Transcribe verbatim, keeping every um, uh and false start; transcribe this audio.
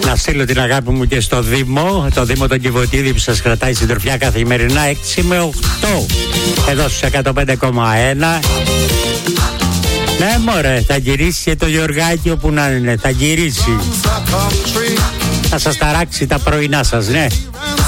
Να στείλω την αγάπη μου και στο Δήμο, το Δήμο τον Κιβωτίδη που σας κρατάει συντροφιά καθημερινά έξι με οκτώ εδώ στους εκατό πέντε κόμμα ένα. Ναι μωρέ, θα γυρίσει και το Γιωργάκι όπου να είναι, θα γυρίσει. Θα σας ταράξει τα πρωινά σας, ναι.